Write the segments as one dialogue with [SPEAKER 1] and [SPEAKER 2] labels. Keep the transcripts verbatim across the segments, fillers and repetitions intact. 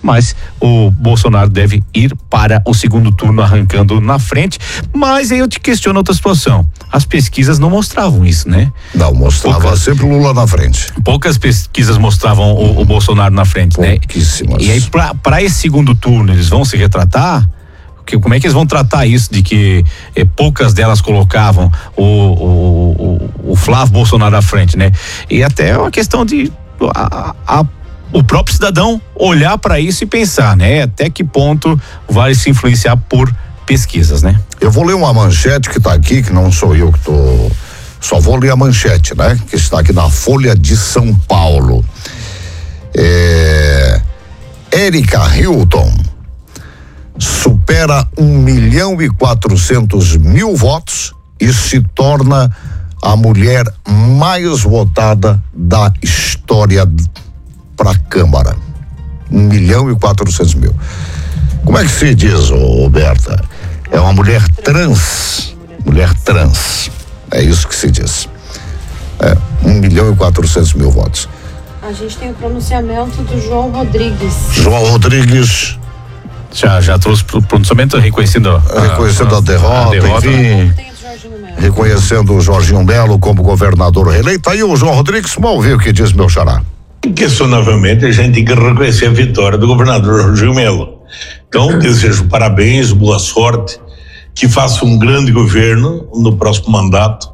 [SPEAKER 1] mas o Bolsonaro deve ir para o segundo turno arrancando na frente. Mas aí eu te questiono outra situação. As pesquisas não mostravam isso, né?
[SPEAKER 2] Não, mostrava poucas, sempre o Lula na frente.
[SPEAKER 1] Poucas pesquisas mostravam o, o Bolsonaro na frente, né?
[SPEAKER 2] Pouquíssimas.
[SPEAKER 1] E aí, para esse segundo turno, eles vão se retratar? Que, como é que eles vão tratar isso de que eh, poucas delas colocavam o, o, o, o Flávio Bolsonaro à frente, né? E até é uma questão de a, a, o próprio cidadão olhar para isso e pensar, né? Até que ponto vai se influenciar por pesquisas, né?
[SPEAKER 2] Eu vou ler uma manchete que está aqui, que não sou eu que tô, só vou ler a manchete, né? Que está aqui na Folha de São Paulo. É, Érica Hilton supera um milhão e quatrocentos mil votos e se torna a mulher mais votada da história para a Câmara. Um milhão e quatrocentos mil. Como é que se diz, Roberta? É uma mulher trans. Mulher trans. É isso que se diz. É, um milhão e quatrocentos mil votos.
[SPEAKER 3] A gente tem o pronunciamento do João Rodrigues.
[SPEAKER 2] João Rodrigues.
[SPEAKER 1] Já, já trouxe pro pronunciamento, reconhecendo a,
[SPEAKER 2] reconhecendo a, a, derrota, a derrota, enfim, reconhecendo o Jorginho Melo como governador reeleito. Aí o João Rodrigues, vamos ver o que diz meu xará.
[SPEAKER 4] Inquestionavelmente a gente tem que reconhecer a vitória do governador Jorginho Melo. Então desejo parabéns, boa sorte, que faça um grande governo no próximo mandato.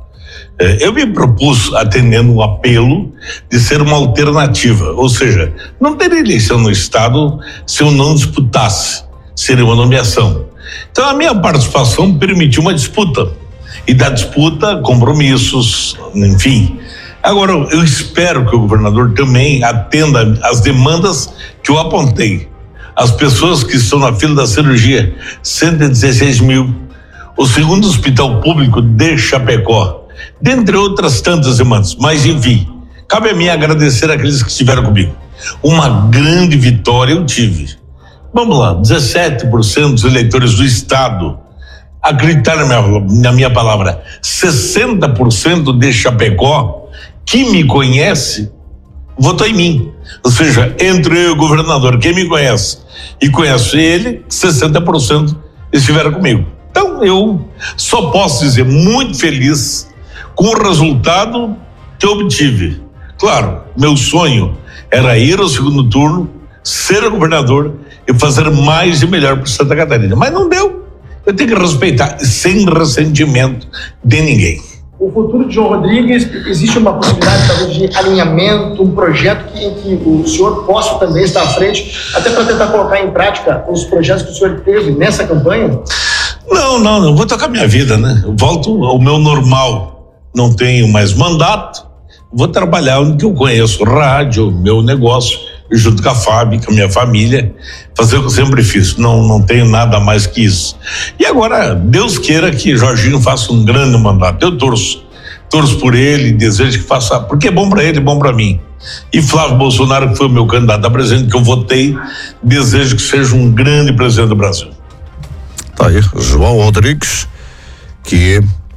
[SPEAKER 4] Eu me propus, atendendo um apelo, de ser uma alternativa, ou seja, não teria eleição no estado se eu não disputasse, seria uma nomeação. Então a minha participação permitiu uma disputa, e da disputa compromissos, enfim. Agora eu espero que o governador também atenda às demandas que eu apontei. As pessoas que estão na fila da cirurgia, cento e dezesseis mil, o segundo hospital público de Chapecó, dentre outras tantas demandas, mas enfim, cabe a mim agradecer aqueles que estiveram comigo. Uma grande vitória eu tive. Vamos lá, dezessete por cento dos eleitores do estado acreditaram na minha, na minha palavra. sessenta por cento de Chapecó, que me conhece, votou em mim. Ou seja, entre eu e o governador, quem me conhece e conhece ele, sessenta por cento estiveram comigo. Então eu só posso dizer muito feliz com o resultado que eu obtive. Claro, meu sonho era ir ao segundo turno, ser governador e fazer mais e melhor para Santa Catarina. Mas não deu. Eu tenho que respeitar, sem ressentimento de ninguém.
[SPEAKER 5] O futuro de João Rodrigues, existe uma possibilidade talvez de alinhamento, um projeto que, em que o senhor possa também estar à frente, até para tentar colocar em prática os projetos que o senhor teve nessa campanha?
[SPEAKER 4] Não, não, não. Vou tocar minha vida, né? Eu volto ao meu normal. Não tenho mais mandato, vou trabalhar onde que eu conheço, rádio, meu negócio, junto com a Fábio, com a minha família, fazer o que eu sempre fiz, não, não tenho nada mais que isso. E agora, Deus queira que Jorginho faça um grande mandato, eu torço, torço por ele, desejo que faça, porque é bom para ele, é bom para mim. E Flávio Bolsonaro, que foi o meu candidato a presidente, que eu votei, desejo que seja um grande presidente do Brasil.
[SPEAKER 2] Tá aí, João Rodrigues, que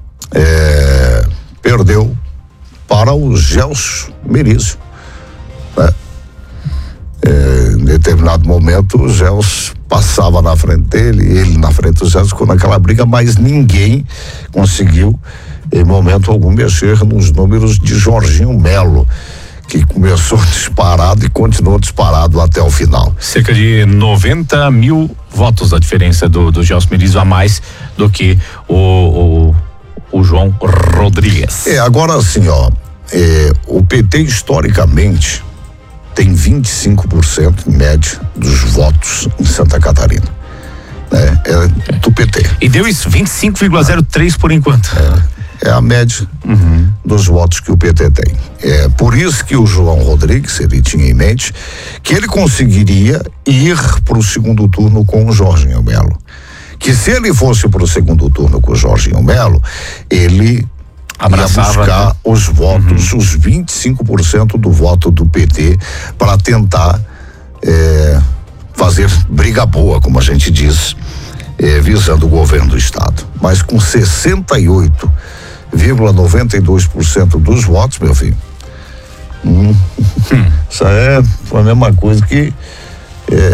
[SPEAKER 2] é, perdeu para o Gelson Merizio, né? É, em determinado momento o Gelson passava na frente dele, ele na frente do Gelson, ficou naquela briga, mas ninguém conseguiu em momento algum mexer nos números de Jorginho Melo, que começou disparado e continuou disparado até o final.
[SPEAKER 1] Cerca de noventa mil votos a diferença do, do Gelson Merizio a mais do que o, o, o João Rodrigues.
[SPEAKER 2] É, agora assim, ó, é, o P T historicamente tem vinte e cinco por cento em média dos votos em Santa Catarina. Né? É do P T.
[SPEAKER 1] E deu isso, vinte e cinco vírgula zero três por enquanto.
[SPEAKER 2] É, é a média uhum. dos votos que o P T tem. É por isso que o João Rodrigues, ele tinha em mente que ele conseguiria ir para o segundo turno com o Jorginho Melo. Que se ele fosse para o segundo turno com o Jorginho Melo, ele abraçava, ia buscar, né, os votos, uhum. os vinte e cinco por cento do voto do P T para tentar é, fazer briga boa, como a gente diz, é, visando o governo do estado. Mas com sessenta e oito vírgula noventa e dois por cento dos votos, meu filho, hum, hum. isso é a mesma coisa que é,